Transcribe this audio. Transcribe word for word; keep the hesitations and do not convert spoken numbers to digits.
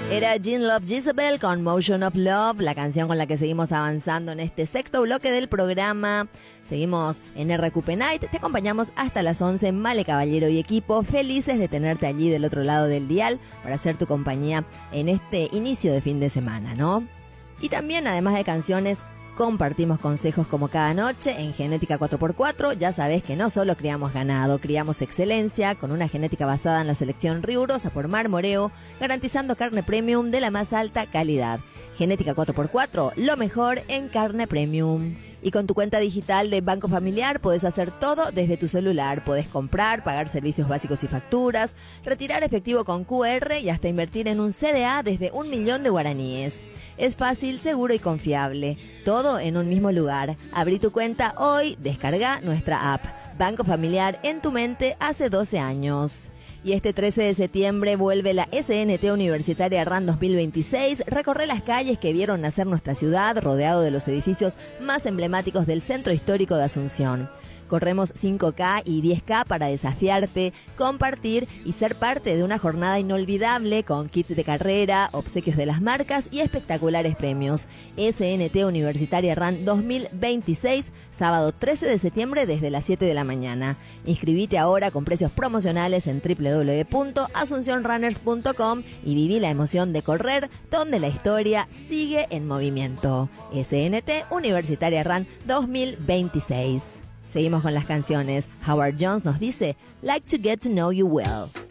Era Jean Love Jezebel con Motion of Love, la canción con la que seguimos avanzando en este sexto bloque del programa. Seguimos en R Q P Night, te acompañamos hasta las once, Male Caballero y equipo, felices de tenerte allí del otro lado del dial para hacer tu compañía en este inicio de fin de semana, ¿no? Y también, además de canciones, compartimos consejos como cada noche en Genética cuatro por cuatro. Ya sabés que no solo criamos ganado, criamos excelencia con una genética basada en la selección rigurosa por Marmoreo, garantizando carne premium de la más alta calidad. Genética cuatro por cuatro, lo mejor en carne premium. Y con tu cuenta digital de Banco Familiar podés hacer todo desde tu celular. Podés comprar, pagar servicios básicos y facturas, retirar efectivo con Q R y hasta invertir en un C D A desde un millón de guaraníes. Es fácil, seguro y confiable. Todo en un mismo lugar. Abrí tu cuenta hoy, descarga nuestra app. Banco Familiar en tu mente hace doce años. Y este trece de septiembre vuelve la S N T Universitaria RAN dos mil veintiséis. Recorre las calles que vieron nacer nuestra ciudad, rodeado de los edificios más emblemáticos del centro histórico de Asunción. Corremos cinco K y diez K para desafiarte, compartir y ser parte de una jornada inolvidable con kits de carrera, obsequios de las marcas y espectaculares premios. S N T Universitaria RAN dos mil veintiséis, sábado trece de septiembre desde las siete de la mañana. Inscribite ahora con precios promocionales en doble u doble u doble u punto asunción runners punto com y viví la emoción de correr donde la historia sigue en movimiento. S N T Universitaria RAN dos mil veintiséis. Seguimos con las canciones. Howard Jones nos dice, Like to get to know you well.